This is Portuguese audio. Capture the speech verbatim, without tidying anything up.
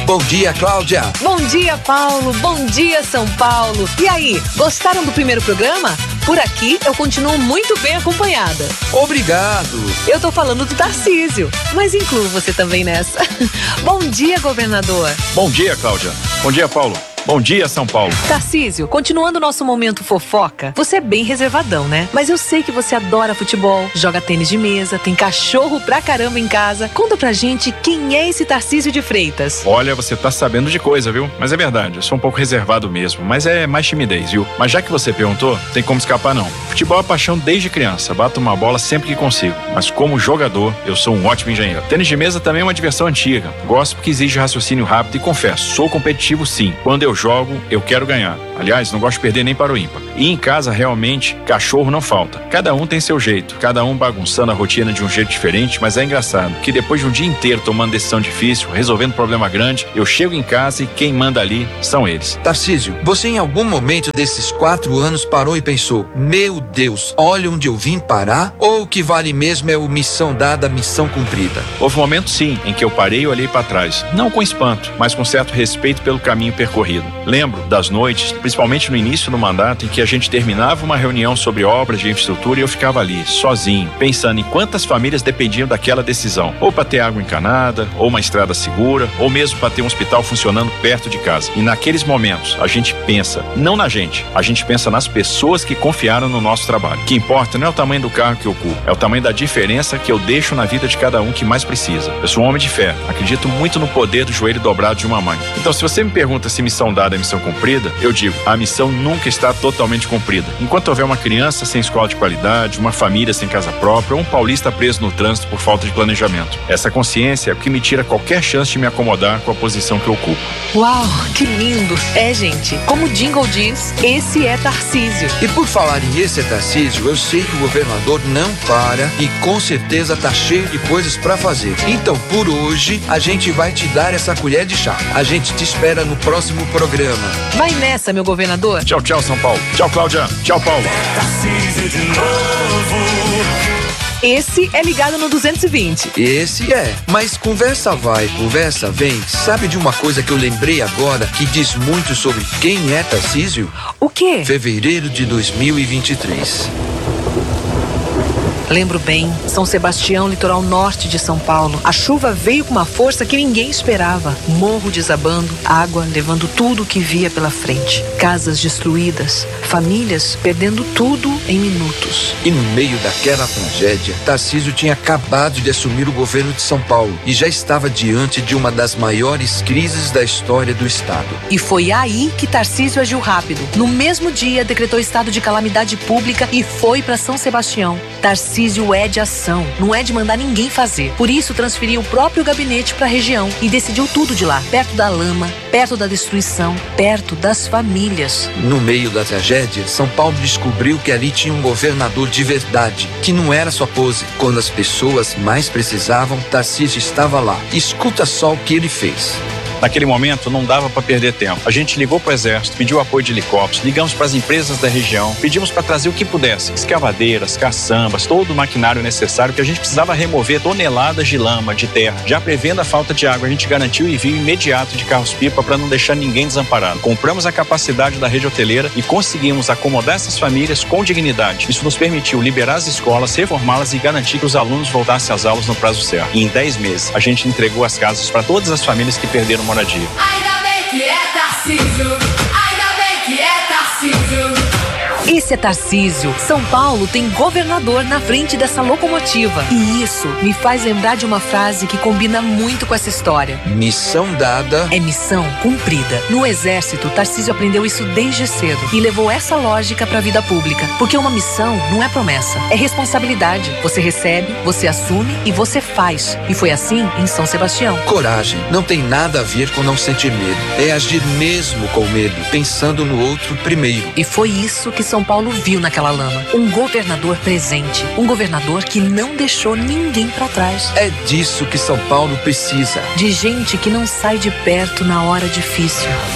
Bom dia, Cláudia. Bom dia, Paulo. Bom dia, São Paulo. E aí, gostaram do primeiro programa? Por aqui, eu continuo muito bem acompanhada. Obrigado. Eu tô falando do Tarcísio, mas incluo você também nessa. Bom dia, governador. Bom dia, Cláudia. Bom dia, Paulo. Bom dia, São Paulo. Tarcísio, continuando nosso momento fofoca, você é bem reservadão, né? Mas eu sei que você adora futebol, joga tênis de mesa, tem cachorro pra caramba em casa. Conta pra gente quem é esse Tarcísio de Freitas. Olha, você tá sabendo de coisa, viu? Mas é verdade, eu sou um pouco reservado mesmo, mas é mais timidez, viu? Mas já que você perguntou, tem como escapar não. Futebol é paixão desde criança, bato uma bola sempre que consigo. Mas como jogador, eu sou um ótimo engenheiro. Tênis de mesa também é uma diversão antiga. Gosto porque exige raciocínio rápido e confesso, sou competitivo sim. Quando eu jogo, eu quero ganhar. Aliás, não gosto de perder nem para o ímpar. E em casa, realmente, cachorro não falta. Cada um tem seu jeito, cada um bagunçando a rotina de um jeito diferente, mas é engraçado que depois de um dia inteiro tomando decisão difícil, resolvendo problema grande, eu chego em casa e quem manda ali são eles. Tarcísio, você em algum momento desses quatro anos parou e pensou, meu Deus, olha onde eu vim parar? Ou o que vale mesmo é o missão dada, missão cumprida? Houve um momento sim, em que eu parei e olhei para trás, não com espanto, mas com certo respeito pelo caminho percorrido. Lembro das noites, principalmente no início do mandato, em que a gente terminava uma reunião sobre obras de infraestrutura e eu ficava ali, sozinho, pensando em quantas famílias dependiam daquela decisão, ou para ter água encanada, ou uma estrada segura, ou mesmo para ter um hospital funcionando perto de casa. E naqueles momentos, a gente pensa, não na gente, a gente pensa nas pessoas que confiaram no nosso trabalho. O que importa não é o tamanho do carro que eu ocupo, é o tamanho da diferença que eu deixo na vida de cada um que mais precisa. Eu sou um homem de fé, acredito muito no poder do joelho dobrado de uma mãe. Então, se você me pergunta se missão dada é missão cumprida, eu digo, a missão nunca está totalmente cumprida. Enquanto houver uma criança sem escola de qualidade, uma família sem casa própria ou um paulista preso no trânsito por falta de planejamento. Essa consciência é o que me tira qualquer chance de me acomodar com a posição que eu ocupo. Uau, que lindo! É, gente, como o jingle diz, esse é Tarcísio. E por falar em esse é Tarcísio, eu sei que o governador não para e com certeza tá cheio de coisas pra fazer. Então, por hoje, a gente vai te dar essa colher de chá. A gente te espera no próximo programa. Vai nessa, meu governador. Tchau, tchau, São Paulo. Tchau, Cláudia. Tchau, Paulo. Tarcísio de novo. Esse é ligado no duzentos e vinte. Esse é, mas conversa vai, conversa vem. Sabe de uma coisa que eu lembrei agora que diz muito sobre quem é Tarcísio? O quê? Fevereiro de dois mil e vinte e três. Lembro bem, São Sebastião, litoral norte de São Paulo. A chuva veio com uma força que ninguém esperava. Morro desabando, água levando tudo o que via pela frente. Casas destruídas, famílias perdendo tudo em minutos. E no meio daquela tragédia, Tarcísio tinha acabado de assumir o governo de São Paulo e já estava diante de uma das maiores crises da história do estado. E foi aí que Tarcísio agiu rápido. No mesmo dia, decretou estado de calamidade pública e foi para São Sebastião. Tarcísio é de ação, não é de mandar ninguém fazer. Por isso, transferiu o próprio gabinete para a região e decidiu tudo de lá, perto da lama, perto da destruição, perto das famílias. No meio da tragédia, São Paulo descobriu que ali tinha um governador de verdade, que não era só pose. Quando as pessoas mais precisavam, Tarcísio estava lá. Escuta só o que ele fez. Naquele momento, não dava para perder tempo. A gente ligou para o Exército, pediu apoio de helicópteros, ligamos para as empresas da região, pedimos para trazer o que pudesse, escavadeiras, caçambas, todo o maquinário necessário que a gente precisava remover toneladas de lama, de terra. Já prevendo a falta de água, a gente garantiu o envio imediato de carros-pipa para não deixar ninguém desamparado. Compramos a capacidade da rede hoteleira e conseguimos acomodar essas famílias com dignidade. Isso nos permitiu liberar as escolas, reformá-las e garantir que os alunos voltassem às aulas no prazo certo. E em dez meses, a gente entregou as casas para todas as famílias que perderam moradia. Ainda bem que é Tarcísio, ainda bem que é Tarcísio. Esse é Tarcísio. São Paulo tem governador na frente dessa locomotiva. E isso me faz lembrar de uma frase que combina muito com essa história. Missão dada é missão cumprida. No Exército, Tarcísio aprendeu isso desde cedo e levou essa lógica para a vida pública. Porque uma missão não é promessa, é responsabilidade. Você recebe, você assume e você faz. E foi assim em São Sebastião. Coragem não tem nada a ver com não sentir medo. É agir mesmo com medo, pensando no outro primeiro. E foi isso que São Paulo viu naquela lama. Um governador presente. Um governador que não deixou ninguém para trás. É disso que São Paulo precisa. De gente que não sai de perto na hora difícil.